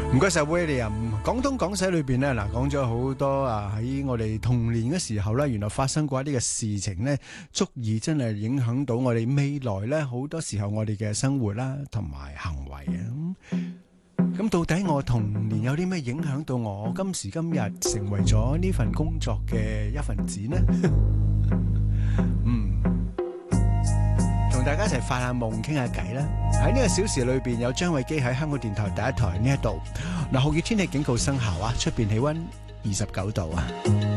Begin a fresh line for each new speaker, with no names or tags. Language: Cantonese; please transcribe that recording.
唔該晒 William。廣東廣西裏邊咧，嗱講咗好多啊，喺我哋童年嘅時候咧，原來發生過一啲嘅事情咧，足以真係影響到我哋未來咧，好多時候我哋嘅生活啦，同埋行為啊。咁到底我童年有啲咩影響到我今時今日成為咗呢份工作嘅一份子呢？同大家一齊發下夢，傾下偈啦！喺呢個小時裏邊，有張偉基喺香港電台第一台呢一度。嗱，酷熱天氣警告生效啊！出邊氣溫29度啊！